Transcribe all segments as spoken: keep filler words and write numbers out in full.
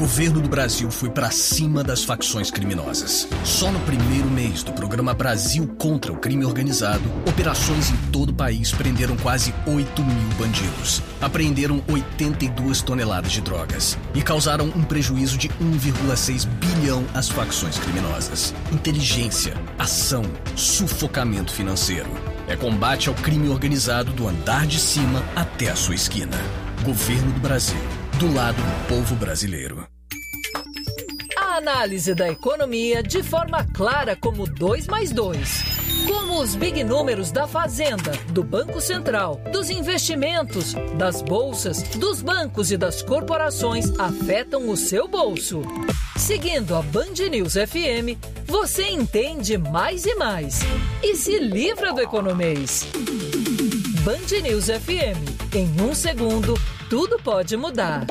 governo do Brasil foi para cima das facções criminosas. Só no primeiro mês do programa Brasil contra o Crime Organizado, operações em todo o país prenderam quase oito mil bandidos, apreenderam oitenta e duas toneladas de drogas e causaram um prejuízo de um vírgula seis bilhão às facções criminosas. Inteligência, ação, sufocamento financeiro. É combate ao crime organizado do andar de cima até a sua esquina. Governo do Brasil. Do lado do povo brasileiro. A análise da economia de forma clara como dois mais dois. Como os big números da Fazenda, do Banco Central, dos investimentos, das bolsas, dos bancos e das corporações afetam o seu bolso. Seguindo a Band News F M, você entende mais e mais. E se livra do economês. Band News F M. Em um segundo, tudo pode mudar.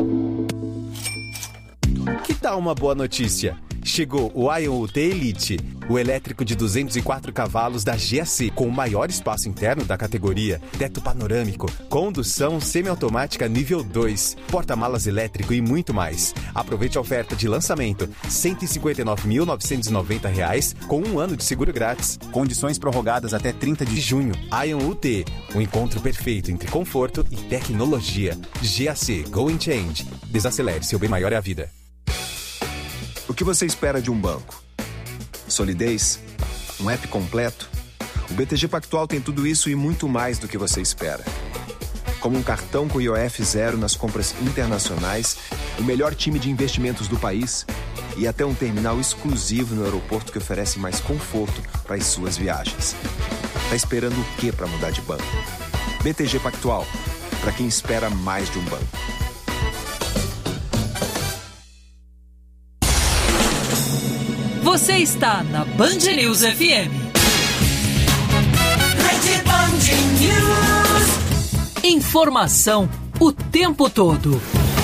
Que tal uma boa notícia? Chegou o Ion U T Elite, o elétrico de duzentos e quatro cavalos da G A C, com o maior espaço interno da categoria, teto panorâmico, condução semiautomática nível dois, porta-malas elétrico e muito mais. Aproveite a oferta de lançamento, cento e cinquenta e nove mil novecentos e noventa reais, com um ano de seguro grátis. Condições prorrogadas até trinta de junho. Ion U T, um encontro perfeito entre conforto e tecnologia. G A C, Go and Change. Desacelere, seu bem maior é a vida. O que você espera de um banco? Solidez? Um app completo? O B T G Pactual tem tudo isso e muito mais do que você espera. Como um cartão com I O F zero nas compras internacionais, o melhor time de investimentos do país e até um terminal exclusivo no aeroporto que oferece mais conforto para as suas viagens. Tá esperando o quê para mudar de banco? B T G Pactual, para quem espera mais de um banco. Você está na Band News F M. Rede Band News. Informação o tempo todo.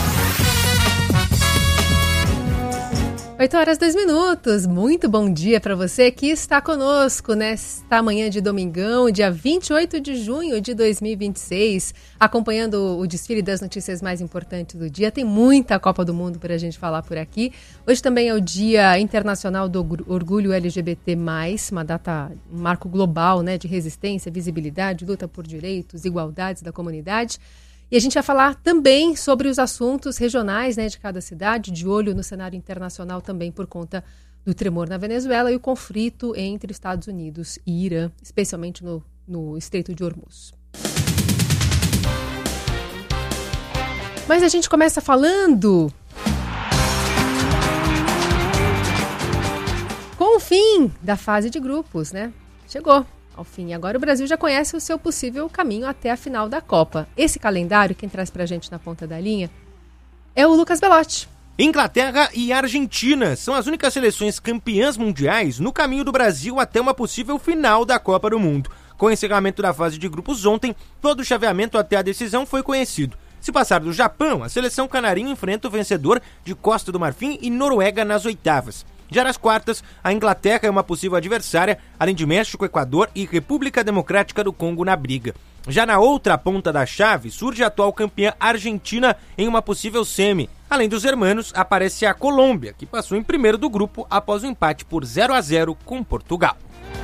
oito horas, dois minutos. Muito bom dia para você que está conosco nesta manhã de domingão, dia vinte e oito de junho de dois mil e vinte e seis, acompanhando o desfile das notícias mais importantes do dia. Tem muita Copa do Mundo para a gente falar por aqui. Hoje também é o Dia Internacional do Orgulho L G B T mais, uma data, um marco global, né, de resistência, visibilidade, luta por direitos, igualdades da comunidade. E a gente vai falar também sobre os assuntos regionais, né, de cada cidade, de olho no cenário internacional também por conta do tremor na Venezuela e o conflito entre Estados Unidos e Irã, especialmente no, no Estreito de Hormuz. Mas a gente começa falando com o fim da fase de grupos, né? Chegou ao fim. Agora o Brasil já conhece o seu possível caminho até a final da Copa. Esse calendário, quem traz pra gente na ponta da linha, é o Lucas Belotti. Inglaterra e Argentina são as únicas seleções campeãs mundiais no caminho do Brasil até uma possível final da Copa do Mundo. Com o encerramento da fase de grupos ontem, todo o chaveamento até a decisão foi conhecido. Se passar do Japão, a seleção canarinha enfrenta o vencedor de Costa do Marfim e Noruega nas oitavas. Já nas quartas, a Inglaterra é uma possível adversária, além de México, Equador e República Democrática do Congo na briga. Já na outra ponta da chave, surge a atual campeã Argentina em uma possível semi. Além dos hermanos, aparece a Colômbia, que passou em primeiro do grupo após o empate por zero a zero com Portugal.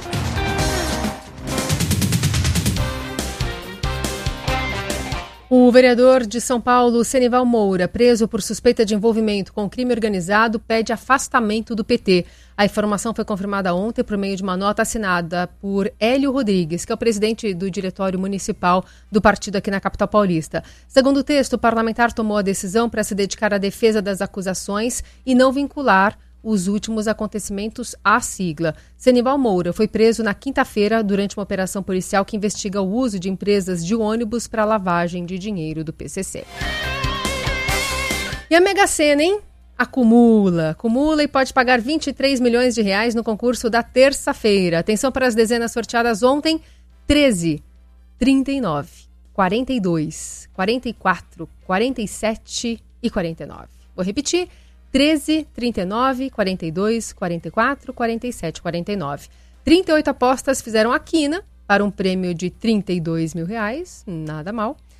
O vereador de São Paulo, Senival Moura, preso por suspeita de envolvimento com crime organizado, pede afastamento do P T. A informação foi confirmada ontem por meio de uma nota assinada por Hélio Rodrigues, que é o presidente do Diretório Municipal do partido aqui na capital paulista. Segundo o texto, o parlamentar tomou a decisão para se dedicar à defesa das acusações e não vincular os últimos acontecimentos à sigla. Senival Moura foi preso na quinta-feira durante uma operação policial que investiga o uso de empresas de ônibus para lavagem de dinheiro do P C C. E a Mega Sena, hein? Acumula, acumula e pode pagar vinte e três milhões de reais no concurso da terça-feira. Atenção para as dezenas sorteadas ontem: treze, trinta e nove, quarenta e dois, quarenta e quatro, quarenta e sete e quarenta e nove. Vou repetir: treze, trinta e nove, quarenta e dois, quarenta e quatro, quarenta e sete, quarenta e nove. trinta e oito apostas fizeram a quina para um prêmio de trinta e dois mil reais, nada mal.